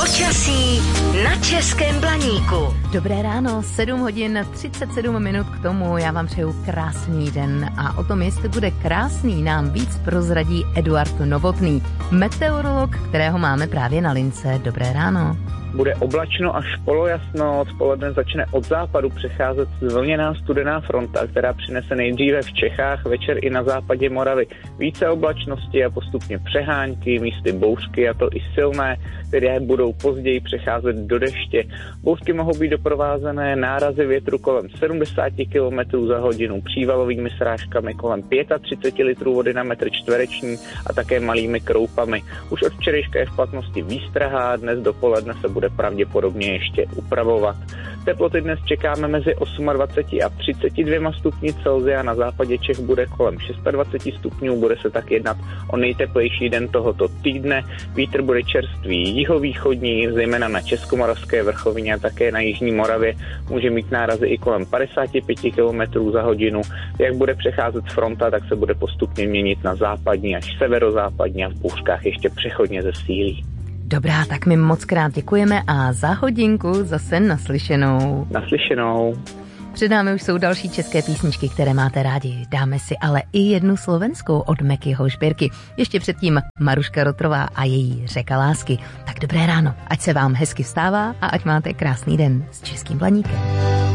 Počasí na Českém Blaníku. Dobré ráno, 7 hodin 37 minut k tomu. Já vám přeju krásný den a o tom, jestli bude krásný, nám víc prozradí Eduard Novotný, meteorolog, kterého máme právě na lince. Dobré ráno. Bude oblačno až polojasno, odpoledne začne od západu přecházet zvlněná studená fronta, která přinese nejdříve v Čechách, večer i na západě Moravy více oblačnosti a postupně přehánky, místy bouřky, a to i silné, které budou později přecházet do deště. Bouřky mohou být doprovázené nárazy větru kolem 70 km za hodinu, přívalovými srážkami kolem 35 litrů vody na metr čtvereční a také malými kroupami. Už od včerejška je v platnosti výstraha, dnes dopoledne se bude pravděpodobně ještě upravovat. Teploty dnes čekáme mezi 28 a 32 stupni Celsia, na západě Čech bude kolem 26 stupňů, bude se tak jednat o nejteplejší den tohoto týdne. Vítr bude čerstvý jihovýchodní, zejména na Českomoravské vrchovině a také na jižní Moravě může mít nárazy i kolem 55 km za hodinu. Jak bude přecházet fronta, tak se bude postupně měnit na západní až severozápadní a v bouřkách ještě přechodně zesílí. Dobrá, tak my moc krát děkujeme a za hodinku zase naslyšenou. Naslyšenou. Před námi už jsou další české písničky, které máte rádi. Dáme si ale i jednu slovenskou od Mekyho Špirky. Ještě předtím Maruška Rotrová a její Řeka lásky. Tak dobré ráno, ať se vám hezky vstává a ať máte krásný den s Českým Blaníkem.